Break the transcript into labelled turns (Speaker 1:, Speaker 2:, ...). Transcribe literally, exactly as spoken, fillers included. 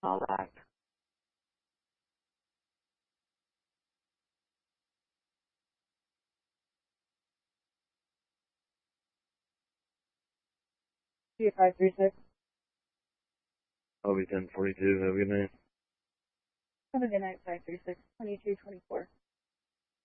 Speaker 1: call back.
Speaker 2: Two five three six.
Speaker 3: I'll be ten forty-two. Have a good night.
Speaker 2: Have a good night, five three six, twenty-two twenty-four.